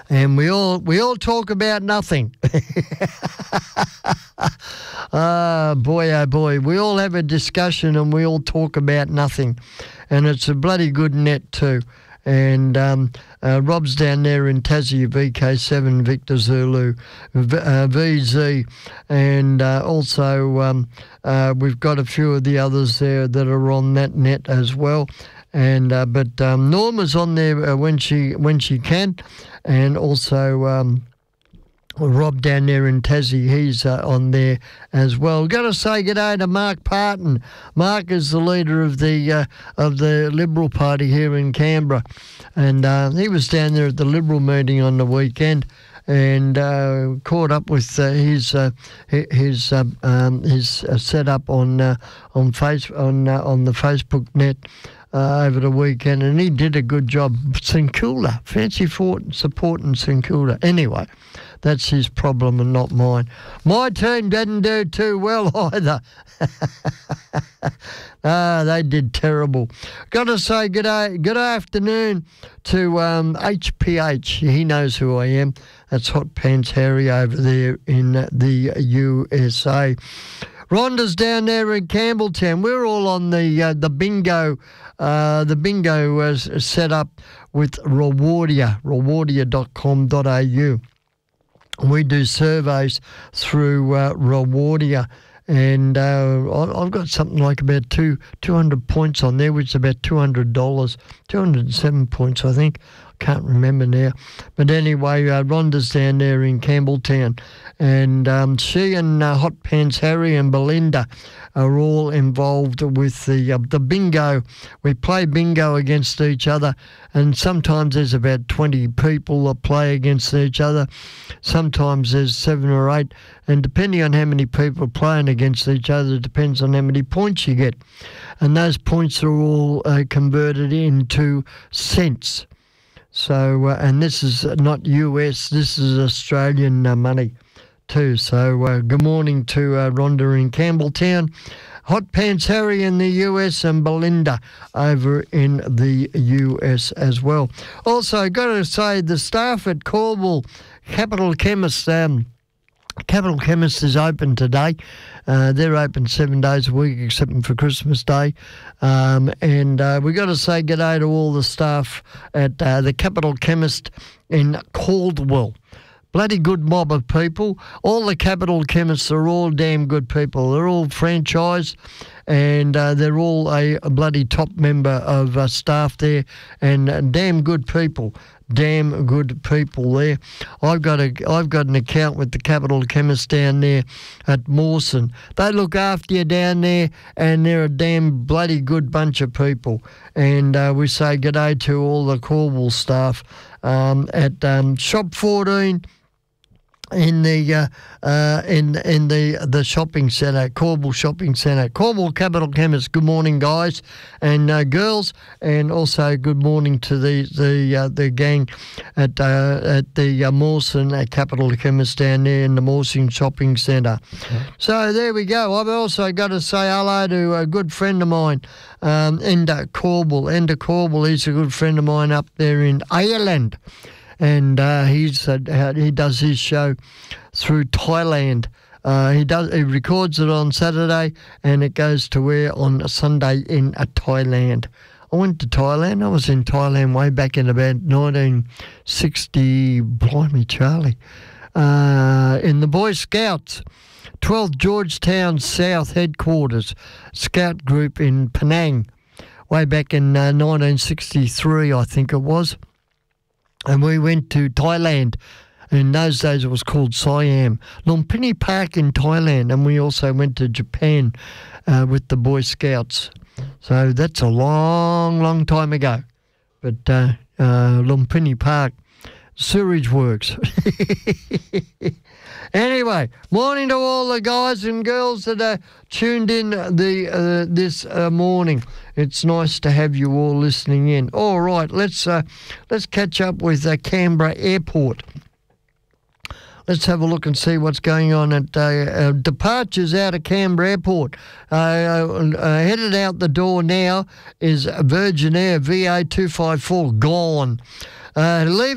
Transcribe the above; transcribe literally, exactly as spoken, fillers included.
and we all we all talk about nothing. Ah, boy, oh boy, we all have a discussion and we all talk about nothing, and it's a bloody good net too. And um, uh, Rob's down there in Tassie, V K seven Victor Zulu, v, uh, V Z, and uh, also um, uh, we've got a few of the others there that are on that net as well. And uh, but um, Norma's on there uh, when she when she can, and also um, Rob down there in Tassie, he's uh, on there as well. Got to say good day to Mark Parton. Mark is the leader of the uh, of the Liberal Party here in Canberra, and uh, he was down there at the Liberal meeting on the weekend, and uh, caught up with uh, his uh, his uh, um, his uh, setup on uh, on face on uh, on the Facebook net. Uh, over the weekend, and he did a good job. St Kilda, fancy for supporting St Kilda. Anyway, that's his problem and not mine. My team didn't do too well either. Ah, they did terrible. Got to say good day, good afternoon to um, H P H. He knows who I am. That's Hot Pants Harry over there in the U S A. Rhonda's down there in Campbelltown. We're all on the uh, the bingo. Uh, the bingo was set up with Rewardia, rewardia dot com dot a u. We do surveys through uh, Rewardia, and uh, I've got something like about two two hundred points on there, which is about two hundred dollars, two hundred and seven points, I think. Can't remember now. But anyway, uh, Rhonda's down there in Campbelltown, and um, she and uh, Hot Pants Harry and Belinda are all involved with the uh, the bingo. We play bingo against each other, and sometimes there's about twenty people that play against each other. Sometimes there's seven or eight, and depending on how many people are playing against each other, it depends on how many points you get. And those points are all uh, converted into cents. So, uh, and this is not U S, this is Australian uh, money too. So, uh, good morning to uh, Rhonda in Campbelltown, Hot Pants Harry in the U S, and Belinda over in the U S as well. Also, got to say, the staff at Corwell Capital Chemist, um, Capital Chemist is open today. Uh, they're open seven days a week except for Christmas Day. Um, and uh, we've got to say good day to all the staff at uh, the Capital Chemist in Caldwell. Bloody good mob of people. All the Capital Chemists are all damn good people. They're all franchised, and uh, they're all a, a bloody top member of uh, staff there, and uh, damn good people. Damn good people there. I've got a I've got an account with the Capital Chemist down there at Mawson. They look after you down there, and they're a damn bloody good bunch of people. And uh, we say good day to all the Corwell staff um, at um, Shop fourteen. In the uh, uh, in in the the shopping centre, Corwell Shopping Centre, Corwell Capital Chemist. Good morning, guys and uh, girls, and also good morning to the the uh, the gang at uh, at the uh, Mawson uh, Capital Chemist down there in the Mawson Shopping Centre. Okay. So there we go. I've also got to say hello to a good friend of mine, um, Enda Corwell. Enda Corwell, he's a good friend of mine up there in Ireland. And uh, he's uh, he does his show through Thailand. Uh, he does he records it on Saturday, and it goes to air on a Sunday in uh, Thailand. I went to Thailand. I was in Thailand way back in about nineteen sixty. Blimey, Charlie, uh, in the Boy Scouts, twelfth Georgetown South headquarters, Scout group in Penang, way back in uh, nineteen sixty-three, I think it was. And we went to Thailand. In those days, it was called Siam. Lumpini Park in Thailand. And we also went to Japan uh, with the Boy Scouts. So that's a long, long time ago. But uh, uh, Lumpini Park, sewage works. Anyway, morning to all the guys and girls that are tuned in the uh, this uh, morning. It's nice to have you all listening in. All right, let's uh, let's catch up with uh, Canberra Airport. Let's have a look and see what's going on at uh, uh, departures out of Canberra Airport. Uh, uh, headed out the door now is Virgin Air V A two five four, gone. Uh, leave